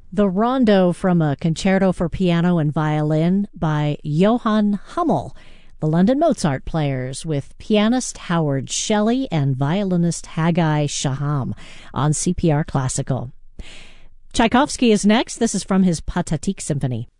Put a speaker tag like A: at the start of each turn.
A: The Rondo from a Concerto for Piano and Violin by Johann Hummel. The London Mozart Players with pianist Howard Shelley and violinist Haggai Shaham on CPR Classical. Tchaikovsky is next. This is from his Patatik Symphony.